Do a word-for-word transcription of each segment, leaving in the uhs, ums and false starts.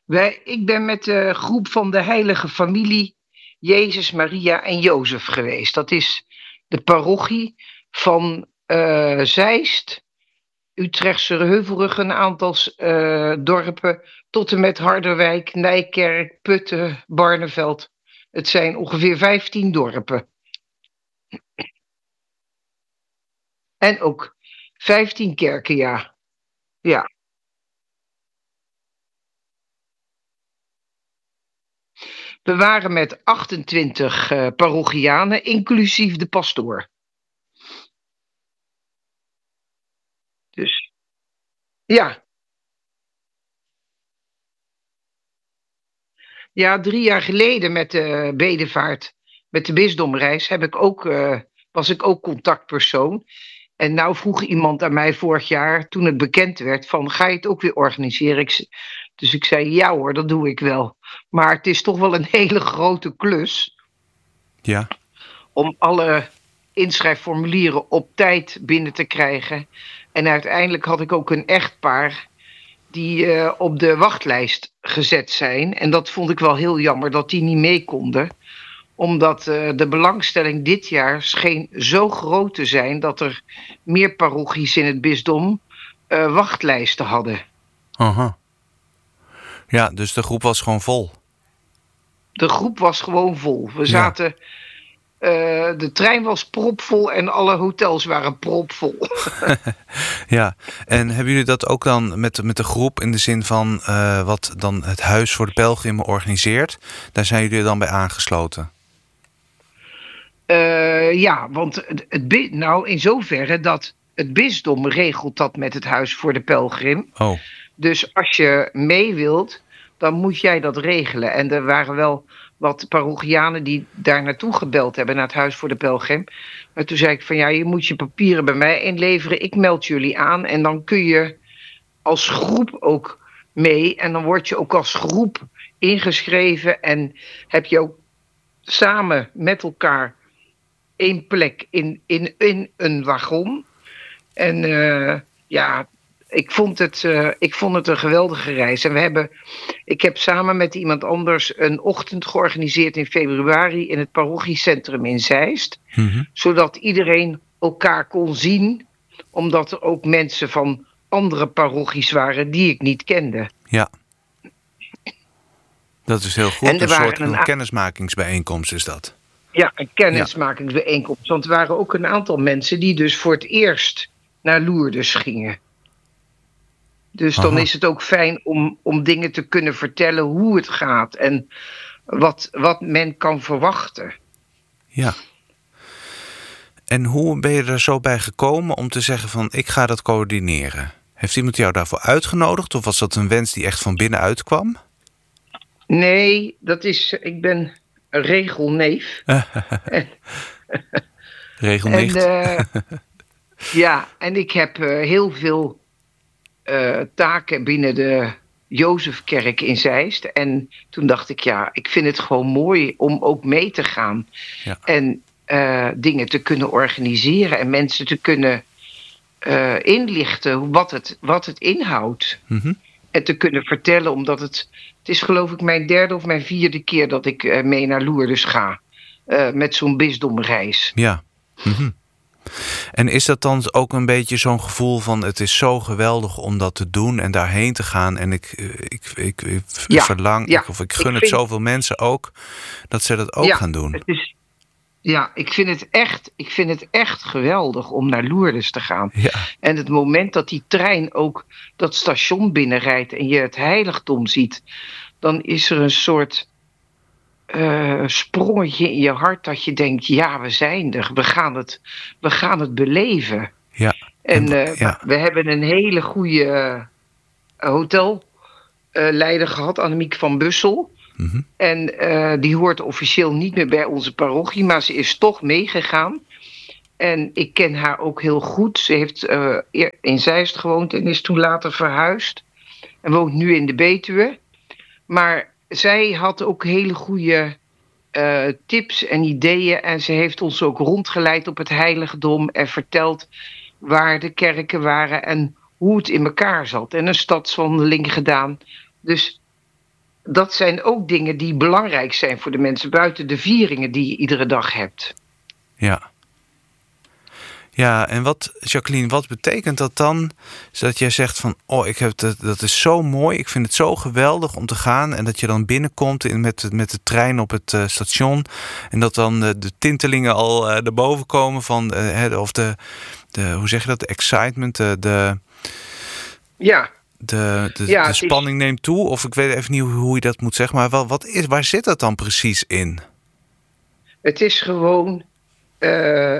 Wij, ik ben met de groep van de Heilige Familie Jezus, Maria en Jozef geweest. Dat is de parochie van uh, Zeist, Utrechtse Heuvelrug, een aantal uh, dorpen, tot en met Harderwijk, Nijkerk, Putten, Barneveld. Het zijn ongeveer vijftien dorpen. En ook vijftien kerken, ja. Ja. We waren met achtentwintig uh, parochianen, inclusief de pastoor. Dus, ja. Ja, drie jaar geleden met de bedevaart, met de bisdomreis, heb ik ook, uh, was ik ook contactpersoon. En nou vroeg iemand aan mij vorig jaar, toen het bekend werd, van ga je het ook weer organiseren? Ik, dus ik zei, ja hoor, dat doe ik wel. Maar het is toch wel een hele grote klus. Ja. Om alle inschrijfformulieren op tijd binnen te krijgen. En uiteindelijk had ik ook een echtpaar die uh, op de wachtlijst gezet zijn. En dat vond ik wel heel jammer dat die niet mee konden. Omdat uh, de belangstelling dit jaar scheen zo groot te zijn dat er meer parochies in het bisdom uh, wachtlijsten hadden. Aha. Ja, dus de groep was gewoon vol. De groep was gewoon vol. We zaten... Ja. Uh, de trein was propvol en alle hotels waren propvol. Ja, en hebben jullie dat ook dan met, met de groep in de zin van uh, wat dan het Huis voor de Pelgrimen organiseert? Daar zijn jullie dan bij aangesloten? Uh, ja, want het, het, nou in zoverre dat het bisdom regelt dat met het Huis voor de Pelgrim. Oh. Dus als je mee wilt, dan moet jij dat regelen. En er waren wel wat parochianen die daar naartoe gebeld hebben, naar het Huis voor de Pelgrim. Maar toen zei ik van ja, je moet je papieren bij mij inleveren. Ik meld jullie aan en dan kun je als groep ook mee. En dan word je ook als groep ingeschreven en heb je ook samen met elkaar één plek in, in, in een wagon. En uh, ja, ik vond, het, uh, ik vond het een geweldige reis. En we hebben, ik heb samen met iemand anders een ochtend georganiseerd in februari in het parochiecentrum in Zeist. Mm-hmm. Zodat iedereen elkaar kon zien. Omdat er ook mensen van andere parochies waren die ik niet kende. Ja. Dat is heel goed. En er een waren soort een a- kennismakingsbijeenkomst is dat. Ja, een kennismakingsbijeenkomst. Want er waren ook een aantal mensen die dus voor het eerst naar Lourdes gingen. Dus dan Aha. is het ook fijn om, om dingen te kunnen vertellen hoe het gaat. En wat, wat men kan verwachten. Ja. En hoe ben je er zo bij gekomen om te zeggen van ik ga dat coördineren? Heeft iemand jou daarvoor uitgenodigd? Of was dat een wens die echt van binnenuit kwam? Nee, dat is... Ik ben een regelneef. en, Regelnicht. En, uh, ja, en ik heb uh, heel veel uh, taken binnen de Jozefkerk in Zeist. En toen dacht ik, ja, ik vind het gewoon mooi om ook mee te gaan. Ja. En uh, dingen te kunnen organiseren en mensen te kunnen uh, inlichten wat het, wat het inhoudt. Mm-hmm. En te kunnen vertellen, omdat het... Het is geloof ik mijn derde of mijn vierde keer dat ik uh, mee naar Lourdes ga. Uh, met zo'n bisdomreis. Ja. Mm-hmm. En is dat dan ook een beetje zo'n gevoel van het is zo geweldig om dat te doen en daarheen te gaan en ik, ik, ik, ik ja, verlang ja, ik, of ik gun ik het vind, zoveel mensen ook dat ze dat ook ja, gaan doen. Het is, ja, ik vind het echt, ik vind het echt geweldig om naar Lourdes te gaan. Ja. En het moment dat die trein ook dat station binnenrijdt en je het heiligdom ziet, dan is er een soort uh, sprongetje in je hart dat je denkt, ja, we zijn er, we gaan het, we gaan het beleven. Ja. En uh, ja. we hebben een hele goede uh, hotelleider uh, gehad, Annemiek van Bussel. Mm-hmm. En uh, die hoort officieel niet meer bij onze parochie, maar ze is toch meegegaan. En ik ken haar ook heel goed. Ze heeft uh, in Zeist gewoond en is toen later verhuisd. En woont nu in de Betuwe. Maar zij had ook hele goede uh, tips en ideeën. En ze heeft ons ook rondgeleid op het heiligdom en verteld waar de kerken waren en hoe het in elkaar zat. En een stadswandeling gedaan. Dus dat zijn ook dingen die belangrijk zijn voor de mensen, buiten de vieringen die je iedere dag hebt. Ja. Ja, en wat, Jacqueline, wat betekent dat dan? Dat jij zegt van, oh, ik heb dat, dat is zo mooi, ik vind het zo geweldig om te gaan. En dat je dan binnenkomt in, met, met de trein op het uh, station. En dat dan uh, de tintelingen al uh, erboven komen van, uh, of de, de, hoe zeg je dat, de excitement, de... de ja. De, de, ja, de spanning is... neemt toe, of ik weet even niet hoe je dat moet zeggen. Maar wel, wat is, waar zit dat dan precies in? Het is gewoon uh,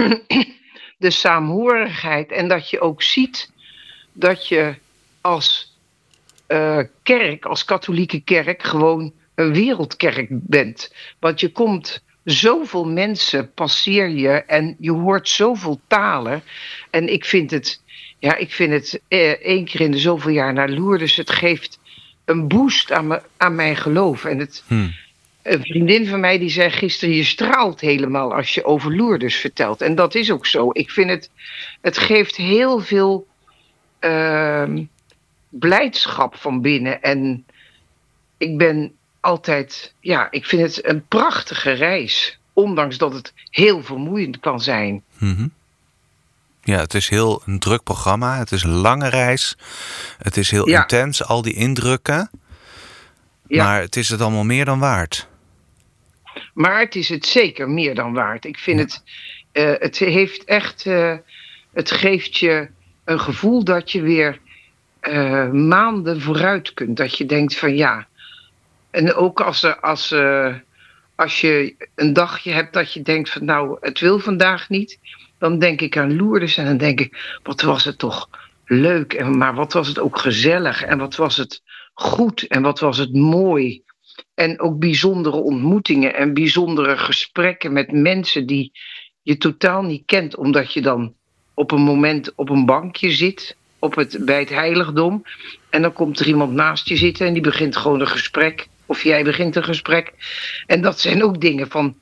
de saamhorigheid. En dat je ook ziet dat je als uh, kerk, als katholieke kerk, gewoon een wereldkerk bent. Want je komt, zoveel mensen passeer je en je hoort zoveel talen. En ik vind het... Ja, ik vind het eh, één keer in de zoveel jaar naar Lourdes. Het geeft een boost aan, me, aan mijn geloof. En het, hmm. Een vriendin van mij die zei gisteren, je straalt helemaal als je over Lourdes vertelt. En dat is ook zo. Ik vind het, het geeft heel veel uh, blijdschap van binnen. En ik ben altijd, ja, ik vind het een prachtige reis. Ondanks dat het heel vermoeiend kan zijn. Mm-hmm. Ja, het is heel een druk programma. Het is een lange reis. Het is heel ja. intens, al die indrukken. Ja. Maar het is het allemaal meer dan waard. Maar het is het zeker meer dan waard. Ik vind ja. het... Uh, het heeft echt... Uh, het geeft je een gevoel dat je weer uh, maanden vooruit kunt. Dat je denkt van ja... En ook als, er, als, uh, als je een dagje hebt dat je denkt van nou, het wil vandaag niet... Dan denk ik aan Lourdes en dan denk ik, wat was het toch leuk. En, maar wat was het ook gezellig en wat was het goed en wat was het mooi. En ook bijzondere ontmoetingen en bijzondere gesprekken met mensen die je totaal niet kent. Omdat je dan op een moment op een bankje zit op het, bij het heiligdom. En dan komt er iemand naast je zitten en die begint gewoon een gesprek. Of jij begint een gesprek. En dat zijn ook dingen van...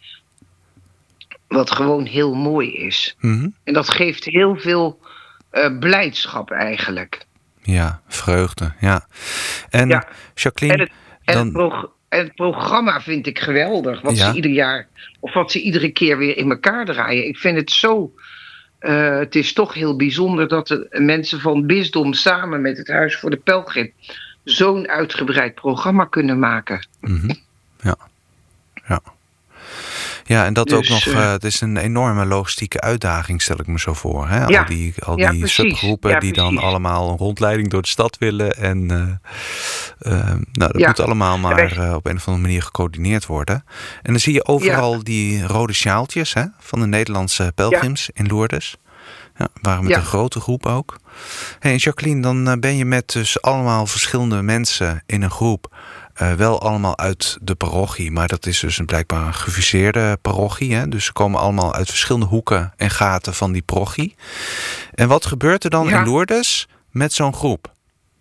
Wat gewoon heel mooi is. Mm-hmm. En dat geeft heel veel uh, blijdschap eigenlijk. Ja, vreugde, ja. En ja. Jacqueline... En het, en, dan... het pro- en het programma vind ik geweldig. Wat ja. ze ieder jaar... Of wat ze iedere keer weer in elkaar draaien. Ik vind het zo... Uh, het is toch heel bijzonder dat de mensen van Bisdom samen met het Huis voor de Pelgrim... zo'n uitgebreid programma kunnen maken. Mm-hmm. Ja, ja. Ja, en dat dus, ook nog, uh, het is een enorme logistieke uitdaging, stel ik me zo voor. Hè? Ja, al die, al ja, die subgroepen ja, die precies. dan allemaal een rondleiding door de stad willen. En uh, uh, nou, dat ja. moet allemaal maar uh, op een of andere manier gecoördineerd worden. En dan zie je overal ja. die rode sjaaltjes hè, van de Nederlandse pelgrims ja. in Lourdes. Ja, waren met ja. een grote groep ook. Hey, Jacqueline, dan ben je met dus allemaal verschillende mensen in een groep... Uh, wel allemaal uit de parochie, maar dat is dus een blijkbaar een gefuseerde parochie. Hè? Dus ze komen allemaal uit verschillende hoeken en gaten van die parochie. En wat gebeurt er dan ja. in Lourdes met zo'n groep?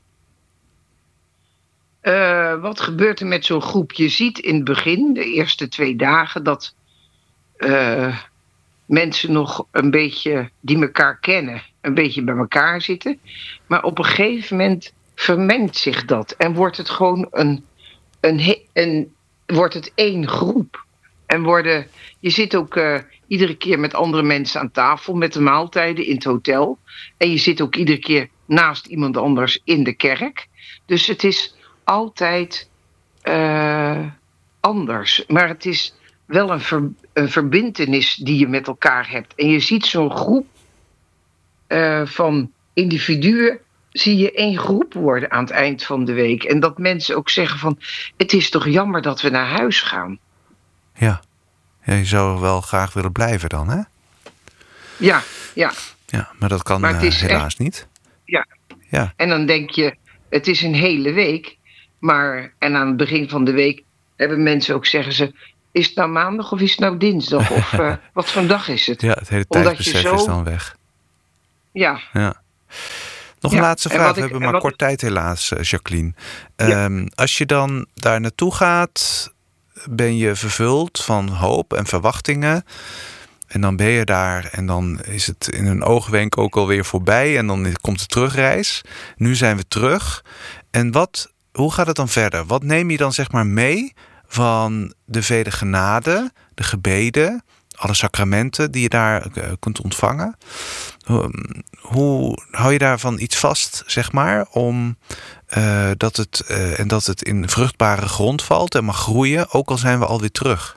Uh, wat gebeurt er met zo'n groep? Je ziet in het begin, de eerste twee dagen, dat uh, mensen nog een beetje die elkaar kennen, een beetje bij elkaar zitten. Maar op een gegeven moment vermengt zich dat en wordt het gewoon een Een, een, wordt het één groep. En worden, je zit ook uh, iedere keer met andere mensen aan tafel... met de maaltijden in het hotel. En je zit ook iedere keer naast iemand anders in de kerk. Dus het is altijd uh, anders. Maar het is wel een, ver, een verbintenis die je met elkaar hebt. En je ziet zo'n groep uh, van individuen... zie je één groep worden aan het eind van de week. En dat mensen ook zeggen van... het is toch jammer dat we naar huis gaan. Ja, ja je zou wel graag willen blijven dan, hè? Ja, ja. Ja, maar dat kan maar het is uh, helaas echt, niet. Ja. ja. En dan denk je, het is een hele week. Maar, en aan het begin van de week hebben mensen ook, zeggen ze... is het nou maandag of is het nou dinsdag? Of uh, wat voor dag is het? Ja, het hele tijdsbesef zo... is dan weg. Ja. Ja. Nog een ja, laatste vraag. We ik, hebben maar wat... kort tijd helaas, Jacqueline. Ja. Um, als je dan daar naartoe gaat, ben je vervuld van hoop en verwachtingen. En dan ben je daar en dan is het in een oogwenk ook alweer voorbij. En dan komt de terugreis. Nu zijn we terug. En wat, hoe gaat het dan verder? Wat neem je dan zeg maar mee van de vele genade, de gebeden, alle sacramenten die je daar uh, kunt ontvangen? Hoe, hoe hou je daarvan iets vast, zeg maar, om uh, dat het uh, en dat het in vruchtbare grond valt en mag groeien, ook al zijn we alweer terug?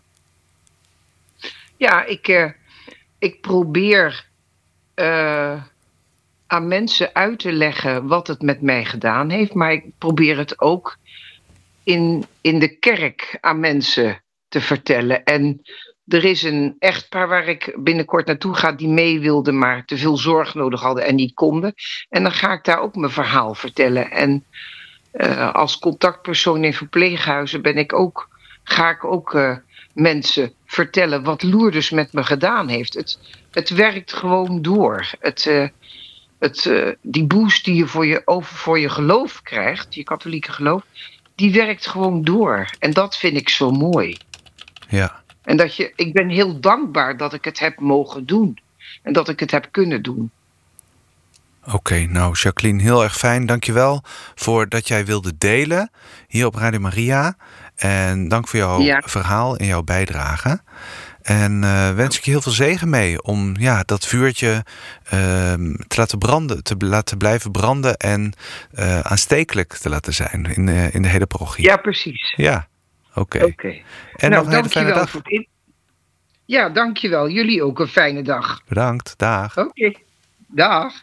Ja, ik, uh, ik probeer uh, aan mensen uit te leggen wat het met mij gedaan heeft, maar ik probeer het ook in, in de kerk aan mensen te vertellen. En er is een echtpaar waar ik binnenkort naartoe ga die mee wilde, maar te veel zorg nodig hadden en niet konden. En dan ga ik daar ook mijn verhaal vertellen. En uh, als contactpersoon in verpleeghuizen ben ik ook, ga ik ook uh, mensen vertellen wat Lourdes met me gedaan heeft. Het, het werkt gewoon door. Het, uh, het, uh, die boost die je voor je, over voor je geloof krijgt, je katholieke geloof, die werkt gewoon door. En dat vind ik zo mooi. Ja. En dat je, ik ben heel dankbaar dat ik het heb mogen doen. En dat ik het heb kunnen doen. Oké, okay, nou Jacqueline, heel erg fijn. Dankjewel voor dat jij wilde delen hier op Radio Maria. En dank voor jouw ja. verhaal en jouw bijdrage. En uh, wens ik je heel veel zegen mee om ja, dat vuurtje uh, te laten branden, te laten blijven branden en uh, aanstekelijk te laten zijn in, uh, in de hele parochie. Ja, precies. Ja, oké. Okay. Okay. En nou, nog een hele fijne dag. Voor in... Ja, dankjewel. Jullie ook een fijne dag. Bedankt, dag. Oké, okay. Dag.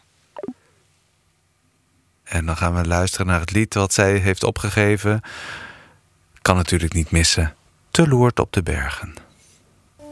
En dan gaan we luisteren naar het lied wat zij heeft opgegeven. Kan natuurlijk niet missen. Te Lourdes op de bergen.